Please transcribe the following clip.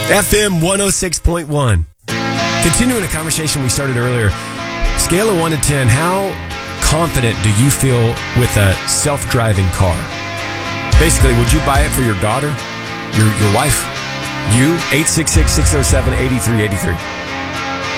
FM 106.1. Continuing a conversation we started earlier, scale of 1 to 10, how confident do you feel with a self-driving car? Basically, would you buy it for your daughter, your wife, you? 866-607-8383.